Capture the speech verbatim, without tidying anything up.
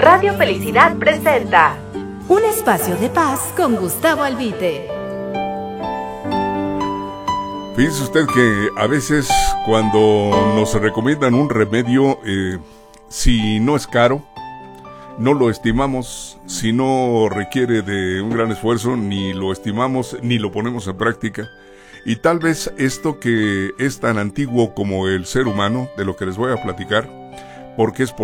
Radio Felicidad presenta un espacio de paz con Gustavo Albite. Fíjese usted que a veces cuando nos recomiendan un remedio, eh, si no es caro, no lo estimamos, si no requiere de un gran esfuerzo, ni lo estimamos, ni lo ponemos en práctica. Y tal vez esto que es tan antiguo como el ser humano, de lo que les voy a platicar, porque es por